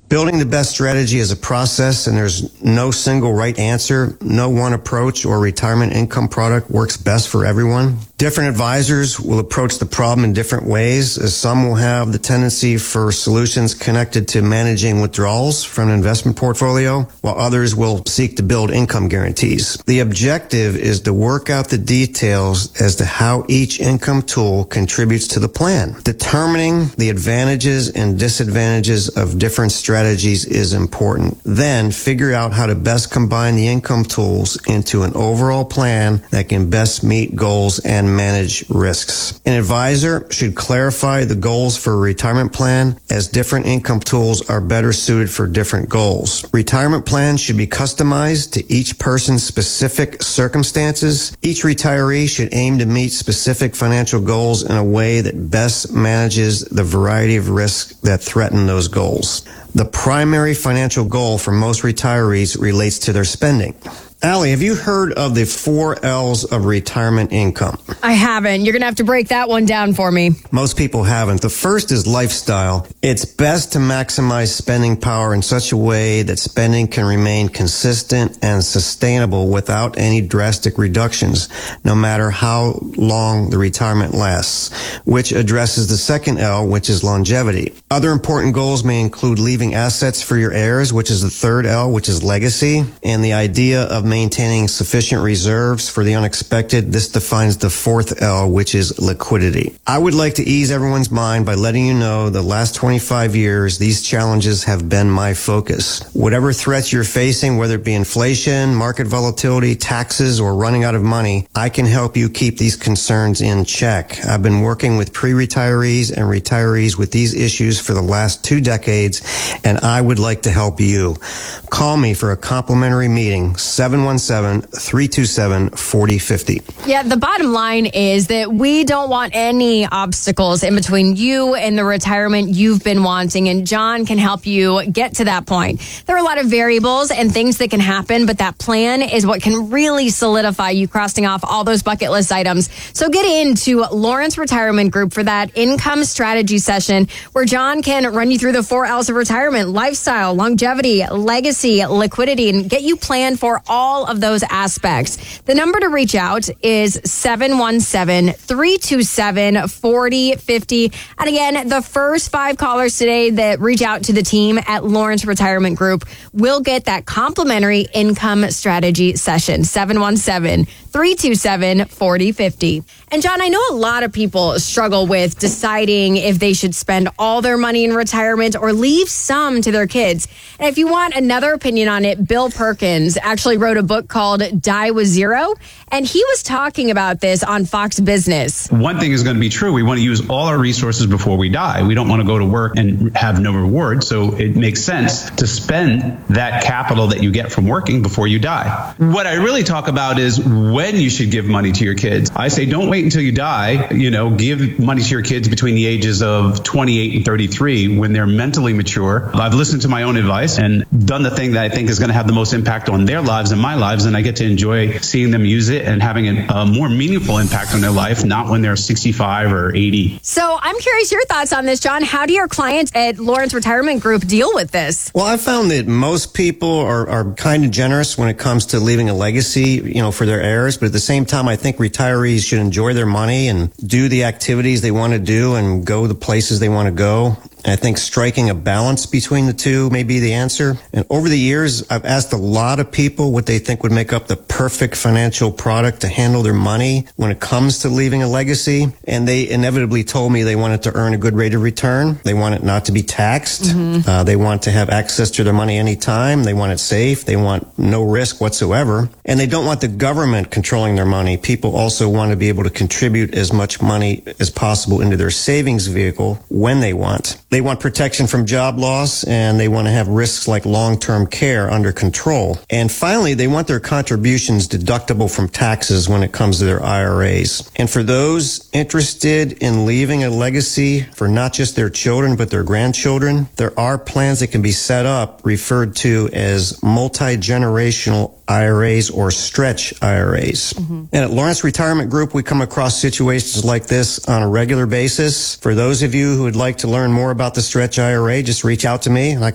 Building the best strategy is a process, and there's no single right answer. No one approach or retirement income product works best for everyone. Different advisors will approach the problem in different ways, as some will have the tendency for solutions connected to managing withdrawals from an investment portfolio, while others will seek to build income guarantees. The objective is to work out the details as to how each income tool contributes to the plan. Determining the advantages and disadvantages of different strategies is important. Then figure out how to best combine the income tools into an overall plan that can best meet goals and manage risks. An advisor should clarify the goals for a retirement plan, as different income tools are better suited for different goals. Retirement plans should be customized to each person's specific circumstances. Each retiree should aim to meet specific financial goals in a way that best manages the variety of risks that threaten those goals. The primary financial goal for most retirees relates to their spending. Allie, have you heard of the 4 L's of retirement income? I haven't. You're going to have to break that one down for me. Most people haven't. The first is lifestyle. It's best to maximize spending power in such a way that spending can remain consistent and sustainable without any drastic reductions, no matter how long the retirement lasts, which addresses the second L, which is longevity. Other important goals may include leaving assets for your heirs, which is the third L, which is legacy, and the idea of maintaining sufficient reserves for the unexpected. This defines the fourth L, which is liquidity. I would like to ease everyone's mind by letting you know the last 25 years, these challenges have been my focus. Whatever threats you're facing, whether it be inflation, market volatility, taxes, or running out of money, I can help you keep these concerns in check. I've been working with pre-retirees and retirees with these issues for the last 2 decades, and I would like to help you. Call me for a complimentary meeting, 717-327-4050. Yeah, the bottom line is that we don't want any obstacles in between you and the retirement you've been wanting, and John can help you get to that point. There are a lot of variables and things that can happen, but that plan is what can really solidify you crossing off all those bucket list items. So get into Lawrence Retirement Group for that income strategy session where John can run you through the 4 L's of retirement: lifestyle, longevity, legacy, liquidity, and get you planned for all of those aspects. The number to reach out is 717-327-4050. And again, the first 5 callers today that reach out to the team at Lawrence Retirement Group will get that complimentary income strategy session. 717-327-4050. And John, I know a lot of people struggle with deciding if they should spend all their money in retirement or leave some to their kids. And if you want another opinion on it, Bill Perkins actually wrote a book called Die with Zero, and he was talking about this on Fox Business. One thing is going to be true. We want to use all our resources before we die. We don't want to go to work and have no reward, so it makes sense to spend that capital that you get from working before you die. What I really talk about is when you should give money to your kids. I say don't wait until you die. Give money to your kids between the ages of 28 and 33 when they're mentally mature. I've listened to my own advice and done the thing that I think is going to have the most impact on their lives and my lives, and I get to enjoy seeing them use it and having a more meaningful impact on their life, not when they're 65 or 80. So I'm curious your thoughts on this, John. How do your clients at Lawrence Retirement Group deal with this? Well, I found that most people are kind of generous when it comes to leaving a legacy, for their heirs. But at the same time, I think retirees should enjoy their money and do the activities they want to do and go the places they want to go. I think striking a balance between the two may be the answer. And over the years, I've asked a lot of people what they think would make up the perfect financial product to handle their money when it comes to leaving a legacy. And they inevitably told me they wanted to earn a good rate of return. They want it not to be taxed. Mm-hmm. They want to have access to their money anytime. They want it safe. They want no risk whatsoever. And they don't want the government controlling their money. People also want to be able to contribute as much money as possible into their savings vehicle when they want. They want protection from job loss, and they want to have risks like long-term care under control. And finally, they want their contributions deductible from taxes when it comes to their IRAs. And for those interested in leaving a legacy for not just their children, but their grandchildren, there are plans that can be set up referred to as multi-generational IRAs or stretch IRAs. Mm-hmm. And at Lawrence Retirement Group, we come across situations like this on a regular basis. For those of you who would like to learn more about the stretch IRA, just reach out to me and I